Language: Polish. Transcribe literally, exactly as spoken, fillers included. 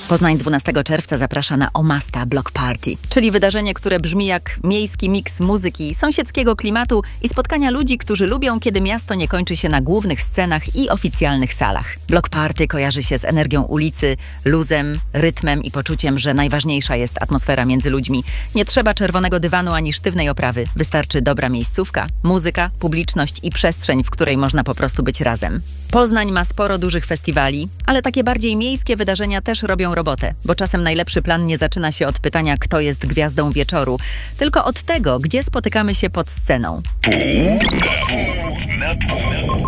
Poznań dwunastego czerwca zaprasza na Omasta Block Party, czyli wydarzenie, które brzmi jak miejski miks muzyki, sąsiedzkiego klimatu i spotkania ludzi, którzy lubią, kiedy miasto nie kończy się na głównych scenach i oficjalnych salach. Block Party kojarzy się z energią ulicy, luzem, rytmem i poczuciem, że najważniejsza jest atmosfera między ludźmi. Nie trzeba czerwonego dywanu ani sztywnej oprawy. Wystarczy dobra miejscówka, muzyka, publiczność i przestrzeń, w której można po prostu być razem. Poznań ma sporo dużych festiwali, ale takie bardziej miejskie wydarzenia też robią robotę, bo czasem najlepszy plan nie zaczyna się od pytania, kto jest gwiazdą wieczoru, tylko od tego, gdzie spotykamy się pod sceną. Pół na pół.